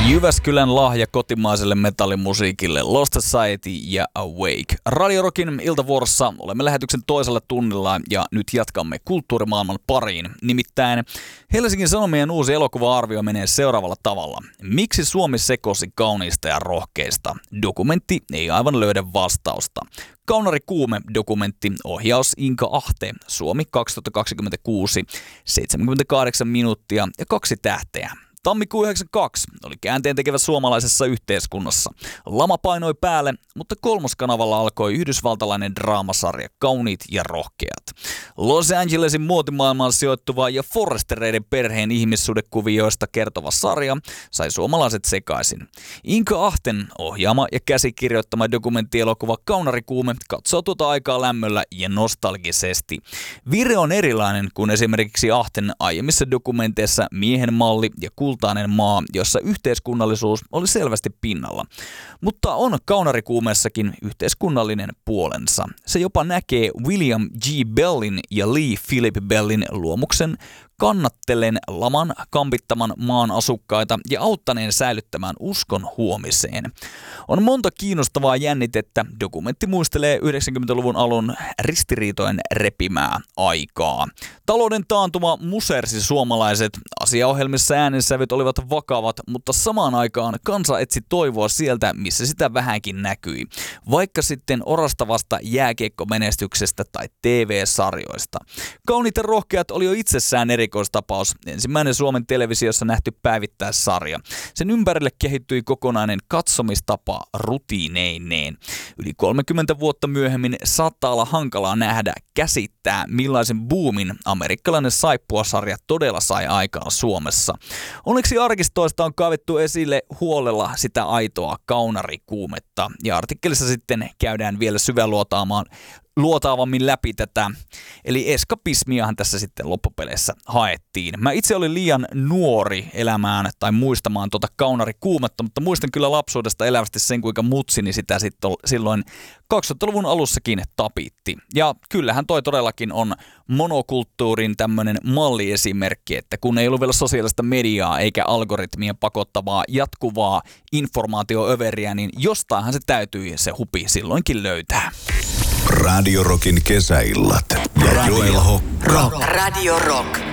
Jyväskylän lahja kotimaiselle metallimusiikille Lost Society ja Awake. Radio Rockin iltavuorossa olemme lähetyksen toisella tunnilla ja nyt jatkamme kulttuurimaailman pariin. Nimittäin Helsingin Sanomien uusi elokuva-arvio menee seuraavalla tavalla. Miksi Suomi sekosi kauniista ja rohkeista? Dokumentti ei aivan löydä vastausta. Kaunari kuume -dokumentti, ohjaus Inka Ahte, Suomi 2026, 78 minuuttia ja 2 tähteä. Tammikuu 92 oli käänteentekevä suomalaisessa yhteiskunnassa. Lama painoi päälle, mutta kolmoskanavalla alkoi yhdysvaltalainen draamasarja Kauniit ja rohkeat. Los Angelesin muotimaailmaan sijoittuva ja Forrestereiden perheen ihmissuhdekuvioista kertova sarja sai suomalaiset sekaisin. Inka Ahten ohjaama ja käsikirjoittama dokumenttielokuva Kaunari kuume katsoo tuota aikaa lämmöllä ja nostalgisesti. Vire on erilainen kuin esimerkiksi Ahten aiemmissa dokumenteissa Miehen malli ja Kultainen maa, jossa yhteiskunnallisuus oli selvästi pinnalla. Mutta on Kaunarikuumeessakin yhteiskunnallinen puolensa. Se jopa näkee William G. Bellin ja Lee Philip Bellin luomuksen kannattelen laman kampittaman maan asukkaita ja auttaneen säilyttämään uskon huomiseen. On monta kiinnostavaa jännitettä. Dokumentti muistelee 90-luvun alun ristiriitojen repimää aikaa. Talouden taantuma musersi suomalaiset. Asiaohjelmissa äänensävyt olivat vakavat, mutta samaan aikaan kansa etsi toivoa sieltä, missä sitä vähänkin näkyi. Vaikka sitten orastavasta jääkiekkomenestyksestä tai TV-sarjoista. Kauniit ja rohkeat oli jo itsessään erikoistapaus. Ensimmäinen Suomen televisiossa nähty päivittäissarja. Sen ympärille kehittyi kokonainen katsomistapa rutiineineen. Yli 30 vuotta myöhemmin saattaa olla hankalaa nähdä, käsittää millaisen boomin amerikkalainen saippuasarja todella sai aikaan Suomessa. Onneksi arkistoista on kaivettu esille huolella sitä aitoa kaunarikuumetta. Ja artikkelissa sitten käydään vielä luotaavammin läpi tätä. Eli eskapismiahan tässä sitten loppupeleissä haettiin. Mä itse olin liian nuori elämään tai muistamaan tuota kaunarikuumetta, mutta muistan kyllä lapsuudesta elävästi sen, kuinka mutsini sitä sitten silloin 2000-luvun alussakin tapitti. Ja kyllähän toi todellakin on monokulttuurin tämmöinen malliesimerkki, että kun ei ollut vielä sosiaalista mediaa eikä algoritmien pakottavaa jatkuvaa informaatioöveriä, niin jostainhan se täytyi se hupi silloinkin löytää. Radio Rockin kesäillat ja Joel Rock. Radio Rock.